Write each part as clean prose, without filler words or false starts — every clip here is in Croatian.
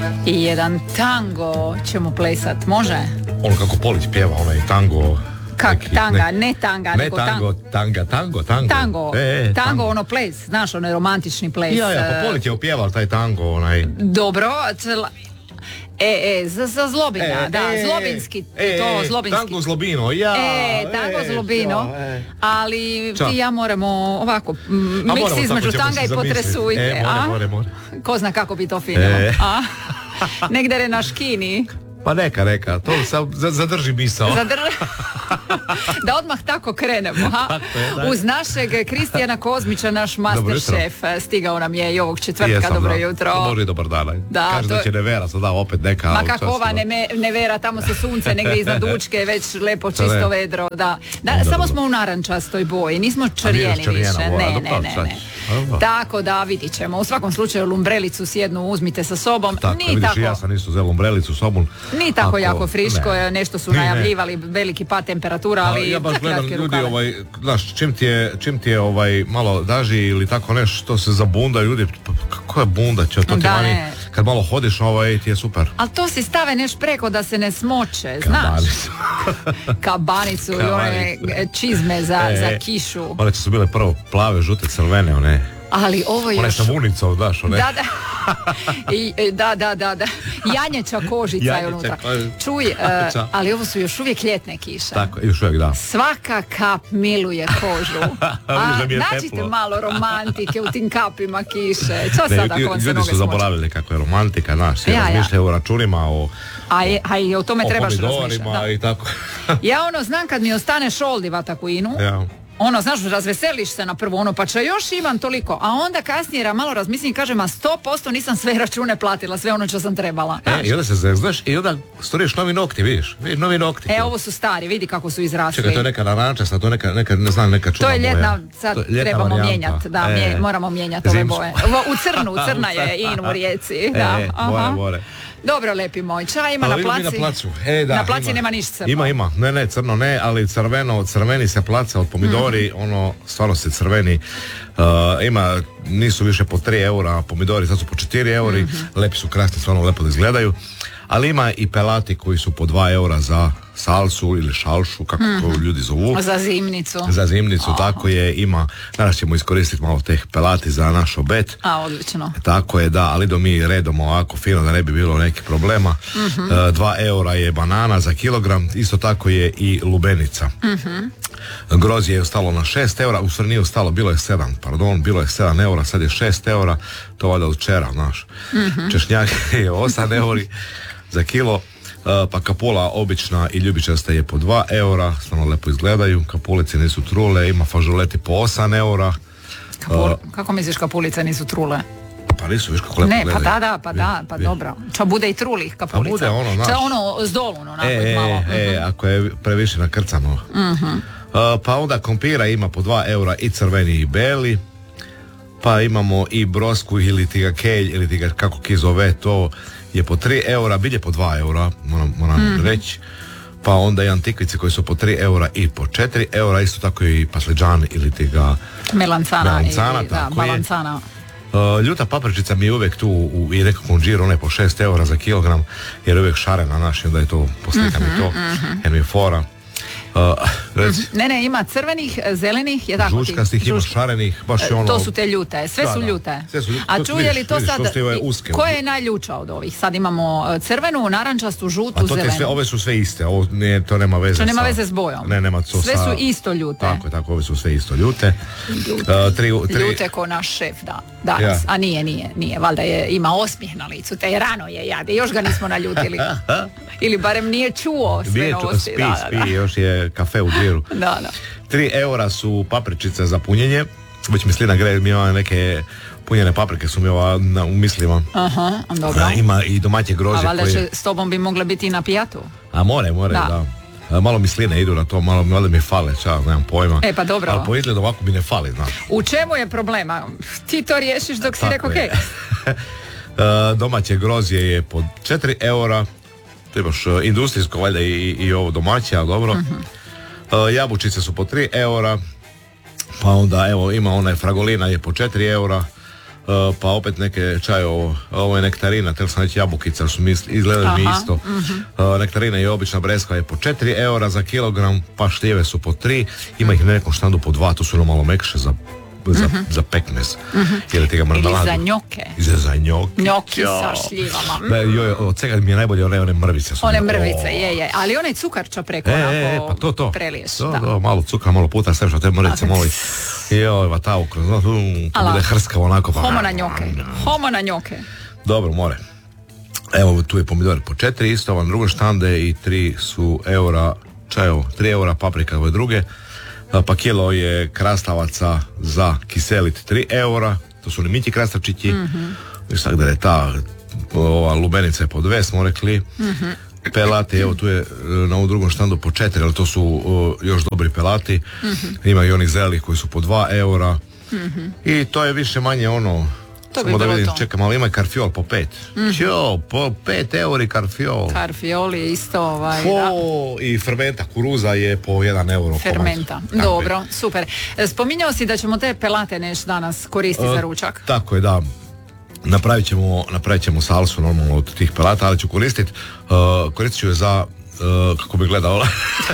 I jedan tango ćemo plesat, može? Ono kako Polić pjeva, onaj tango. Ne tanga, nego tango. Tango, ono ples, znaš, ono je romantični ples. Pa Polić je upjeval taj tango, onaj. Dobro, za Zlobina, Zlobinski, to Zlobinski. Tango Zlobino, tango Zlobino, ali ti i ja moramo ovako, miks između tanga i potresujte, more. Ko zna kako bi to finilo, negdje na škini. Pa neka, to zadrži misao. Da odmah tako krenemo, ha? Uz našeg Kristijana Kozmića, naš masterchef, stigao nam je i ovog četvrtka. Dobro jutro. Može dobar dan. Kaže da će Nevera sada opet neka. Ma kako ova Nevera, tamo sa sunce negdje iznad Učke, već lepo čisto vedro. Da, samo smo u narančastoj boji, nismo črjeni više. Ne. Tako da vidit ćemo. U svakom slučaju lumbrelicu s jednu uzmite sa sobom. Tako, vidiš, ja sam isto uzeo lumbrelicu s sobom. Ni tako jako friško, nešto su najavljivali, veliki pad temperatura, ali ja baš gledam ljudi, znaš, čim ti je malo daži ili tako nešto se zabunda ljudi, kako je bunda će, to ti vani, kad malo hodiš, ti je super. Ali to si stave neš preko da se ne smoče, znaš. Kabanicu i one čizme za kišu. One su bile prvo plave, žute, crvene, one. Ali ovo je još... One sa municom, daš, one. Da. Janječa kožica je unutra. Čuj, ali ovo su još uvijek ljetne kiše. Tako, još uvijek, da. Svaka kap miluje kožu. Nađite malo romantike u tim kapima kiše. Čo sad ako vam se ljudi noge su zaboravili kako je romantika, znaš, svi razmišljaju o računima, a i o tome trebaš razmišljati. I tako. Ja znam kad mi ostane šoldiva takuinu, znaš, razveseliš se na prvo, pa još imam toliko, a onda kasnije malo razmislim i kažem, 100% nisam sve račune platila, sve ono što sam trebala. I onda se zeznaš i onda storiš novi nokti, vidiš, novi nokti. Ovo su stari, vidi kako su izrasli. Čekaj, to je neka narančasta, to je neka, ne znam, neka čudna boja. To je ljetna, sad trebamo mijenjati, moramo mijenjati ove boje. Crna je in u Rijeci. Bore. Dobro, lepi moj, čaj ima na placi. Na placi nema niš crno. Ima. Ne, crno ne, ali crveni se placa od pomidori, stvarno se crveni. Nisu više po 3 eura, pomidori sad su po 4 euri, lepi su, krasni, stvarno lepo da izgledaju. Ali ima i pelati koji su po 2 eura za salsu ili šalšu, kako to ljudi zovu. Za zimnicu, tako je, ima. Danas ćemo iskoristiti malo teh pelati za naš obed. Odlično. Tako je, da, ali mi redom ovako fino da ne bi bilo nekih problema. 2 eura je banana za kilogram, isto tako je i lubenica. Grozdje je ostalo na 6 eura, u stvari nije ostalo, bilo je 7 eura, sad je 6 eura, to valjda od včera, znaš. Češnjak je 8 euri za kilo. Pa kapula obična i ljubičasta je po 2 eura, stvarno lepo izgledaju, kapulice nisu trule, ima fažoleti po 8 eura. Kako misliš kapulice nisu trule? Pa nisu, viš kako lepo gledaju. Pa dobro. Ča bude i trulih kapulica. Pa bude znaš. Ča zdolu, malo. Ako je previše nakrcano. Pa onda kompira ima po 2 eura i crveni i beli. Pa imamo i brosku ili ti ga kelj, ili ti ga kako ki zove, to je po 3 eura, bilje po 2 eura, moram reći. Pa onda i antikvice koji su po 3 eura i po 4 eura, isto tako i pasleđan ili ti ga melancana tako balancana. Ljuta papričica mi je uvijek tu i nekakvom džiru, ona je po 6 eura za kilogram, jer je uvijek šarena naš, onda je to, poslikam i to, jer mi je fora. Ne, ima crvenih, zelenih, je tako. Žučkastih, ima šarenih, baš je ono... To su te ljute, sve su ljute. A čuje li to sad, ko je najljuča od ovih? Sad imamo crvenu, narančastu, žutu, zelenu. Ove su sve iste, to nema veze to nema veze s bojom. Ne, nema to sve su isto ljute. Tako, ove su sve isto ljute. Ljute ko naš šef, danas. A nije, valjda ima osmijeh na licu, te rano je jade, još ga nismo naljutili. Ili barem nije čuo sve novosti. Spi, još je kafe u džiru. 3 eura su papričice za punjenje, već mi slina gre, mi ima neke punjene paprike su mi u mislima. Dobro. Ima i domaće grožđe. A valjda će s tobom bi mogle biti i na pijatu. A more, da. Malo mi sline idu na to, malo mi fale, nemam pojma. Pa dobro. Ali po izgledu ovako mi ne fali, znaš. U čemu je problema? Ti to riješiš dok si rekao keks. Domaće grožđe je po 4 eura. To je baš industrijsko, valjda i ovo domaće, ali dobro. Jabučice su po 3 eura. Pa onda, evo, ima onaj fragolina je po 4 eura. pa opet neke čaje, ovo je nektarina, tel sam reći jabukica, što izgledaju mi isto. Nektarina i obična breskva je po 4 eura za kilogram, pa šljive su po 3, ima ih na nekom štandu po 2, to su malo mekše za pekmez. Ili za njoke. Za njoke. Njoki sa šljivama. Od svega mi je najbolje one mrvice. One mrvice, je. Ali onaj cukarča preko pa to. preliješ. Malo cukra, malo puta, sve što te mrvice moli. Joj, vatao, bude hrskavo onako. Homo na njoke. Dobro, more. Evo, tu je pomidor po 4, isto vam drugo štande i 3 su eura, čajo, 3 eura paprika, ove druge. Pa kilo je krastavaca za kiselit 3 eura, to su limiti krastavčići. Sad da je ta lubenica je po 2, smo rekli. Pelati, evo tu je na ovom drugom štandu po 4, ali to su još dobri pelati. Ima i oni zelih koji su po 2 eura. I to je više manje ono, samo da vidim, čekam, ali ima i karfiol po 5. Po 5 euri karfiol. Karfiol je isto I fermenta, kuruza je po 1 euro. Fermenta, dobro, super. Spominjao si da ćemo te pelate nešto danas koristiti za ručak. Tako je, da. Napravit ćemo salsu normalno od tih pelata, ali ću koristit ću je za, kako bi gledao,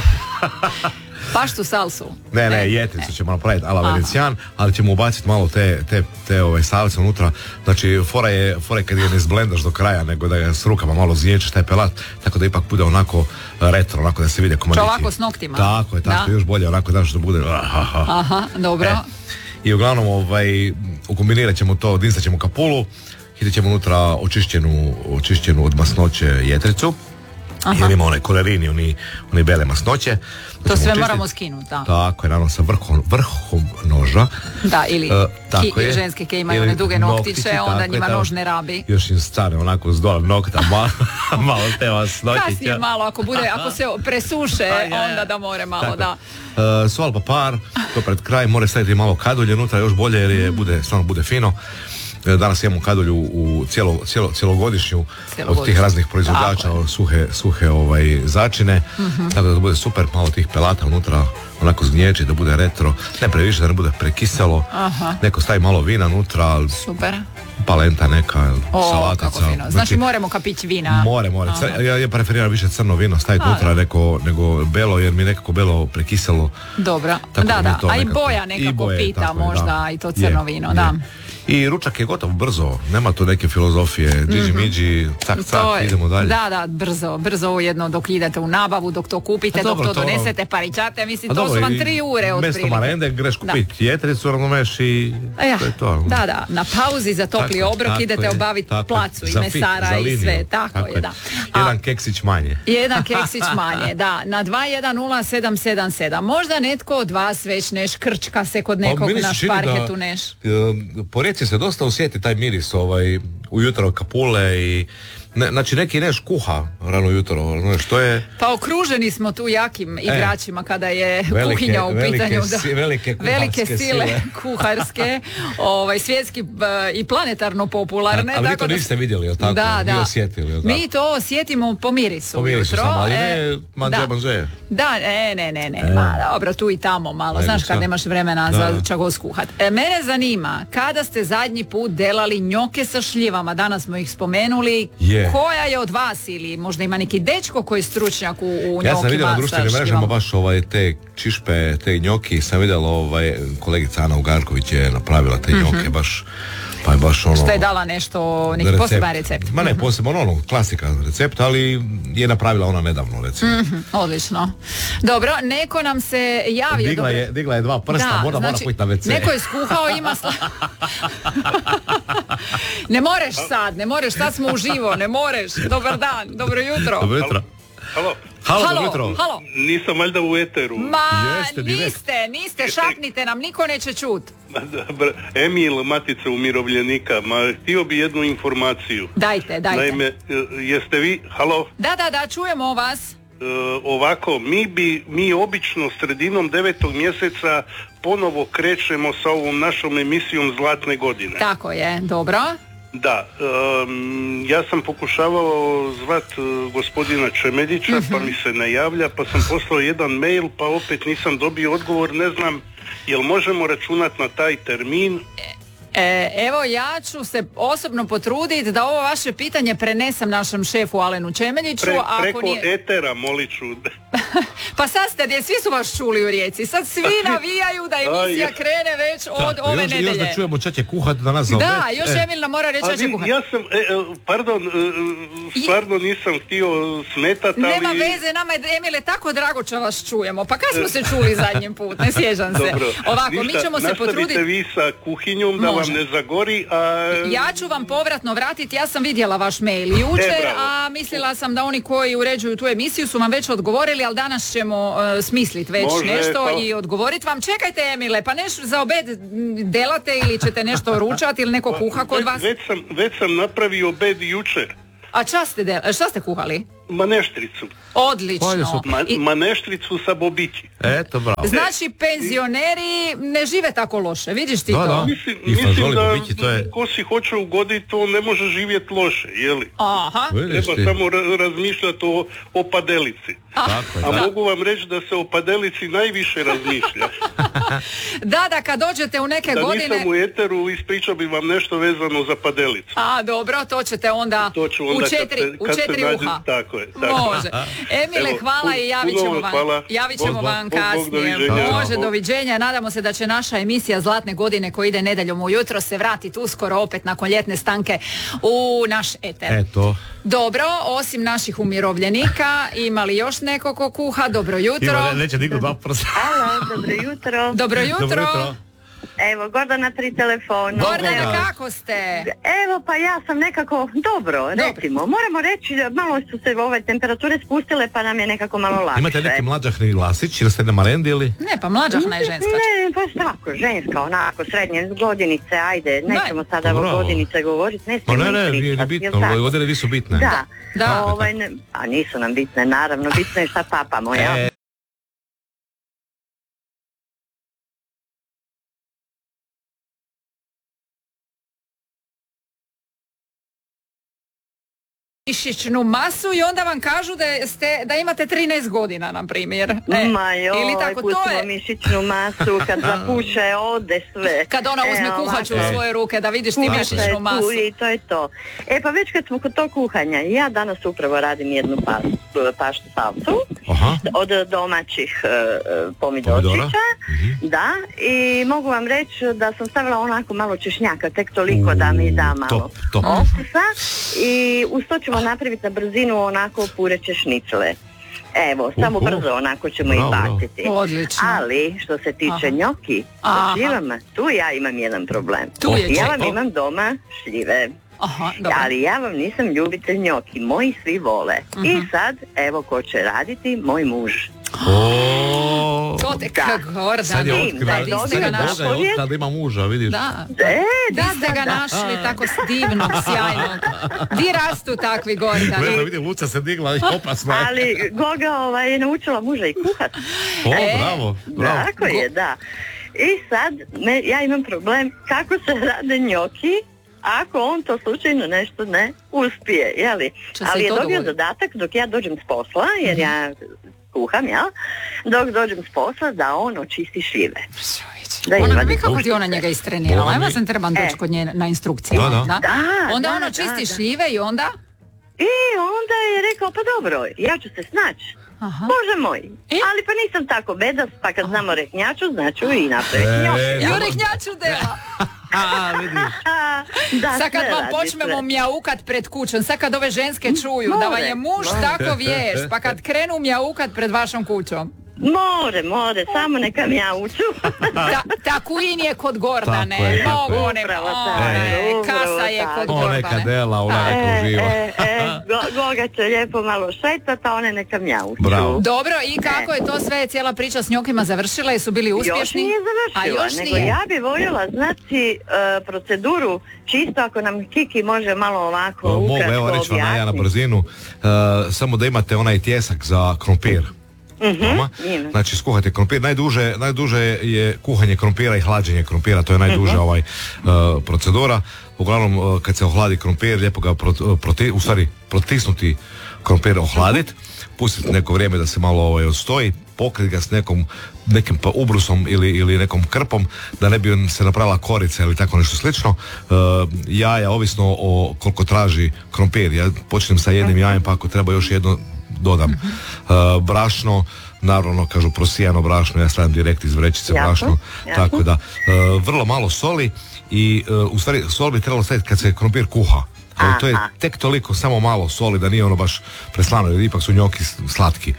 paštu salsu. Ne, jetricu ćemo napraviti ala venecijan, ali ćemo ubaciti malo te salse unutra. Znači, fora je kad je ne zblendaš do kraja, nego da ga s rukama malo zječeš taj pelat, tako da ipak bude onako retro, onako da se vide komadići. Ovako s noktima. Tako je, još bolje, onako da što bude. Aha, dobro. I uglavnom, ukombinirat ćemo to, dinstat ćemo kapulu, hitit ćemo unutra očišćenu od masnoće jetricu. Jer ima one kolerini, oni bele masnoće. To sve moramo skinuti, da. Tako je, naravno sa vrhom noža. Da, ili ženske koje imaju one duge noktiće, onda njima nož ne rabi. Još im stane onako s dola nokta, malo te masnoće. Kasnije malo, ako se presuše, onda da more malo, da. Sol papar, to pred kraj, more staviti malo kadulje unutra, još bolje jer stvarno bude fino. Danas imamo kadulju u cjelogodišnju od tih raznih proizvođača, suhe začine, tako da bude super, malo tih pelata unutra onako zgnječi, da bude retro, ne previše, da ne bude prekiselo. Neko stavi malo vina unutra, super, palenta neka, salataca. Znači moramo kapić vina. More. Ja preferiram više crno vino staviti unutra nego belo, jer mi nekako belo prekiselo. Dobro, da, a i boja nekako pita možda i to crno vino, da. I ručak je gotov brzo, nema tu neke filozofije, džiđi, cak, idemo dalje. Da, brzo ujedno dok idete u nabavu, dok to kupite, dok to donesete, paričate, mislim, to su vam 3 ure od prilike. Mesto marende, greš kupiti jetricu, ravnomeš i to je to. Da, na pauzi za topli obrok idete obaviti placu i mesara i sve, tako je, da. Jedan keksić manje. Da, na 210777. Možda netko od vas već krčka se kod nekog na šparhetu neš. Poreci se dosta osjeti taj miris ujutro kapule i znači neki neš kuha rano jutro, što je... Pa okruženi smo tu jakim igračima kada je kuhinja u pitanju. Velike sile kuharske, svjetski i planetarno popularne. Ali vi to niste vidjeli, jel tako? Da. Osjetili, mi to osjetimo po mirisu. Po mirisu samo, ali ne manže. Da, ne. Dobro, tu i tamo malo. Znaš kad nemaš vremena za čago skuhat. Mene zanima, kada ste zadnji put delali njoke sa šljivama? Danas smo ih spomenuli. Koja je od vas ili možda ima neki dečko koji je stručnjak u njokima? Ja sam vidio na društvenim mrežama baš te čišpe, te njoki, sam vidjela kolegica Ana Ugarković je napravila te njoke, baš ono... Što je dala nešto, neki poseban recept? Ma ne, poseban, klasika recept, ali je napravila ona nedavno, recimo. Odlično. Dobro, neko nam se javio... Digla je 2 prsta, mora pojiti na WC. Neko je skuhao, ima Ne moreš, sad smo uživo, ne moreš. Dobar dan, dobro jutro. Dobro jutro. Halo. Nisam valjda u eteru. Niste, šapnite nam, niko neće čut. Emil, Matica umirovljenika, htio bi jednu informaciju. Dajte. Naime, jeste vi, halo? Da, čujemo vas. Ovako, mi obično sredinom 9. mjeseca ponovo krećemo sa ovom našom emisijom Zlatne godine. Tako je, dobro. Da, ja sam pokušavao zvat gospodina Čemedića, pa mi se ne javlja, pa sam poslao jedan mail, pa opet nisam dobio odgovor, ne znam, jel možemo računati na taj termin? Evo, ja ću se osobno potruditi da ovo vaše pitanje prenesem našem šefu Alenu Čemeljiću. Preko etera, moliću. Pa sad ste, svi su vas čuli u Rijeci. Sad svi navijaju da emisija krene već od ove nedelje. Još da čujemo šta će kuhati da nas zaobet. Da, još Emil nam mora reći šta će kuhati. Ja sam, stvarno nisam htio smetati, ali... Nema veze, nama je, Emile, tako drago što vas čujemo. Pa kad smo se čuli zadnji put, ne sjećam se. Dobro. Ovako, mi ćemo se potruditi... Nastavite vi sa kuhinjom da vam ne zagori, a... Ja ću vam povratno vratiti, ja sam vidjela vaš mail jučer, a mislila sam da oni koji uređuju tu emisiju su vam već odgovorili, ali danas ćemo smisliti već nešto i odgovoriti vam. Čekajte, Emile, pa nešto za obed delate ili ćete nešto ručati ili neko kuha kod vas? Već sam napravio obed jučer. A šta ste kuhali? Maneštricu. Odlično. Maneštricu sa bobići. Eto, bravo. Znači, penzioneri ne žive tako loše, vidiš ti to? Da. Mislim da ko si hoće ugoditi, to ne može živjeti loše, jeli? Aha. Treba samo razmišljati o padelici. A mogu vam reći da se o padelici najviše razmišlja. Da, kad dođete u neke godine... Da nisam u eteru, ispričao bi vam nešto vezano za padelicu. A, dobro, to ćete onda u četiri uha. Tako je. Može. Emile, hvala i javit ćemo vam kasnije. Može, doviđenja. Nadamo se da će naša emisija Zlatne godine koja ide nedeljom ujutro se vratiti uskoro opet nakon ljetne stanke u naš eter. Eto. Dobro, osim naših umirovljenika, ima li još neko ko kuha? Dobro jutro. Neće niko dva prsa. Halo, dobro jutro. Dobro jutro. Evo, Gordana pri telefonu. Gordana, kako ste? Evo, pa ja sam nekako dobro, recimo. Moramo reći da malo su se temperature spustile, pa nam je nekako malo lakše. Imate neki mlađahni glasić ili ste na marendi ili? Ne, pa mlađahna je ženska. Ne, pa tako, ženska, onako, srednje godinice, ajde, nećemo sada o godinice govoriti, ne smijemo nije bitno, godine nisu bitne. Da. A nisu nam bitne, naravno, bitno je šta papamo, ja. Mišićnu masu i onda vam kažu da imate 13 godina, na primjer. Pustimo mišićnu masu, kad zapuše, ode sve. Kad ona uzme kuhaču u svoje ruke, da vidiš ti mišićnu masu. I to je to. Pa već kad smo kod tog kuhanja, ja danas upravo radim jednu paštu salsu od domaćih pomidorčića. Da, i mogu vam reći da sam stavila onako malo češnjaka, tek toliko da mi da malo okusa. I uz to ćemo napraviti na brzinu onako pureće šnicle. Evo, samo brzo onako ćemo ih baciti. Odlično. Ali, što se tiče njoki, sa šljivama, tu ja imam jedan problem. Ja vam imam doma šljive. Ali ja vam nisam ljubitelj njoki, moji svi vole. I sad, evo ko će raditi, moj muž. To te Gordan. Sad je otkada da ima muža, vidiš. Da ste ga našli tako divnog, sjajnog. Di rastu takvi Gordan? Vidim, Luca se digla i opasna. Ali Goga je naučila muža i kuhat. Bravo. Tako je, da. I sad, ja imam problem kako se rade njoki ako on to slučajno nešto ne uspije, jeli? Ali je dobio zadatak dok ja dođem s posla, jer ja kuham, jel? Dok dođem s posla da on očisti šljive. Kako ti ona njega istrenirala? Evo sam trebam doći kod nje na instrukcije. Onda on očisti šljive i onda? I onda je rekao, pa dobro, ja ću se snaći. Bože moj, ali pa nisam tako bedast, pa kad znamo rehnjaču, znaću i napraviti njoke. I rehnjaču dela. Sad kad vam počnemo mjaukat pred kućom, sad kad ove ženske čuju da vam je muž tako vješt, pa kad krenu mjaukat pred vašom kućom. More, samo neka mjauču. Takuin je kod Gordane. Kasa je kod Gordane. Neka dela, ona neka uživa. Goga će lijepo malo šetati, a one neka mjauču. Dobro, i kako je to sve, cijela priča s njokima završila i su bili uspješni? Još nije završila, nego ja bi voljela znati proceduru, čisto ako nam Kiki može malo ovako ukratko objasniti. Evo reći vam ja na brzinu, samo da imate onaj tjesak za krompir. Znači skuhajte krompir, najduže je kuhanje krompira i hlađenje krompira, to je najduža procedura. Uglavnom kad se ohladi krompir, lijepo ga protisnuti krompir ohladiti, pustiti neko vrijeme da se malo odstoji, pokriti ga s nekim ubrusom ili nekom krpom, da ne bi se napravila korica ili tako nešto slično. Jaja, ovisno o koliko traži krompir. Ja počnem sa jednim jajem, pa ako treba još jedno dodam. Brašno, naravno kažu prosijano brašno, ja stavljam direkt iz vrećice brašno, tako da vrlo malo soli i u stvari sol bi trebalo staviti kad se krompir kuha. Ali to je tek toliko, samo malo soli, da nije ono baš preslano, jer ipak su njoki slatki.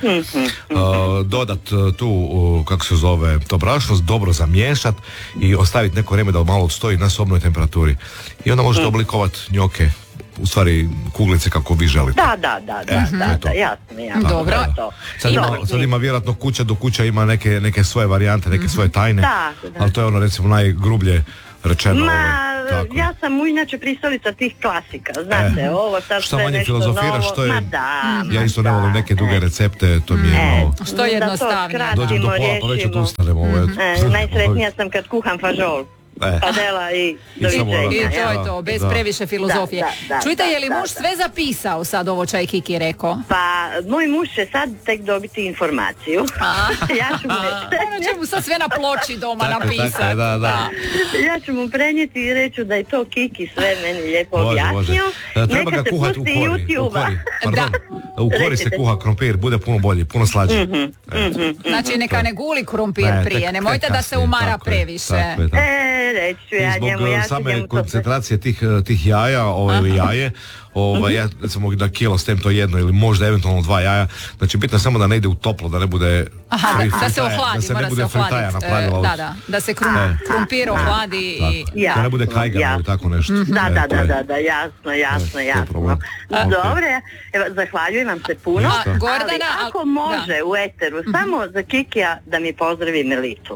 Dodat tu, kako se zove, to brašno, dobro zamiješat i ostaviti neko vrijeme da malo odstoji na sobnoj temperaturi. I onda možete oblikovati njoke, u stvari kuglice kako vi želite. Da, jasno. Dobro. Sad ima vjerojatno kuća do kuća ima neke svoje varijante, neke svoje tajne, ali to je ono recimo najgrublje rečeno. Ja sam inače pristalica tih klasika, znate, ovo sad što sve manje nešto filozofiraš, novo. to je, ja isto ne volim neke duge recepte, to mi je malo... Što jednostavnije. Dođem do pola, pa već odustanem. Najsretnija sam kad kuham fažol. Padela i doviđenja. I to je to, bez previše filozofije. Čujte, je li muž sve zapisao sad ovo čaj Kiki rekao? Pa, moj muž će sad tek dobiti informaciju. Ja ću mu sad sve na ploči doma napisati. Ja ću mu prenijeti i reći da je to Kiki sve meni lijepo objasnio. Treba ga kuhati u kori. U kori se kuha krompir, bude puno bolji, puno slađi. Znači neka ne guli krompir prije, nemojte da se umara previše. Reći ću ja njemu, ja ću njemu to koncentracije tih jaja, ili jaje, ja recimo da kilo stem to jedno ili možda eventualno 2 jaja, znači bitno je samo da ne ide u toplo, da ne bude da se ohladi, da se ne bude fritaja napravila. Da se krompir ohladi i... Da ne bude kajgano ili tako nešto. Da, jasno. Dobre, zahvaljujem vam se puno, ali ako može u eteru, samo za Kikija da mi pozdravi Melitu.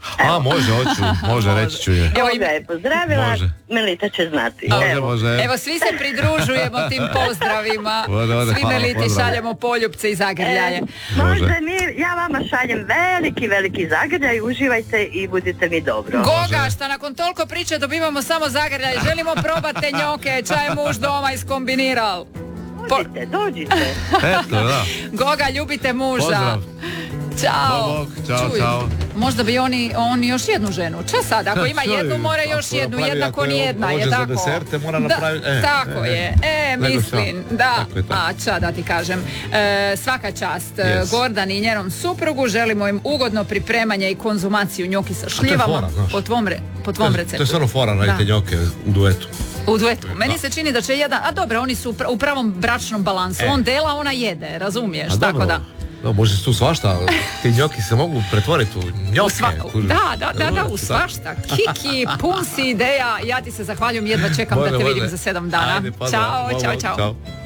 Može, reći ću je. Evo ga je pozdravila, Melita će znati. Može. Evo, svi se pridružujemo tim pozdravima. Svi Meliti šaljemo poljupce i zagrljaje. Može, ja vama šaljem veliki zagrljaj, uživajte i budite mi dobro. Goga, šta nakon toliko priče dobivamo samo zagrljaj, želimo probati te njoke, čaj je muž doma iskombiniral. Dođite. Eto, da. Goga, ljubite muža. Pozdrav. Ćao. Čao. Možda bi oni još jednu ženu. Čas sad, ako ima jednu, mora još jednu, jednako ni jedna, je tako? Za deserte mora napraviti. Tako je. Mislim, da. Da ti kažem. Svaka čast Gordani i njenom suprugu, želimo im ugodno pripremanje i konzumaciju njoki sa šljivama po tvom receptu. To je stvarno fora, radite njoke u duetu. U duetu. Meni se čini da će jedan, dobro, oni su u pravom bračnom balansu. On dela, ona jede, razumiješ, tako da. Može se tu svašta, ti njoki se mogu pretvoriti u njoke. Da, u svašta. Kiki, pun si ideja, ja ti se zahvaljujem, jedva čekam da te vidim za 7 dana. Ćao.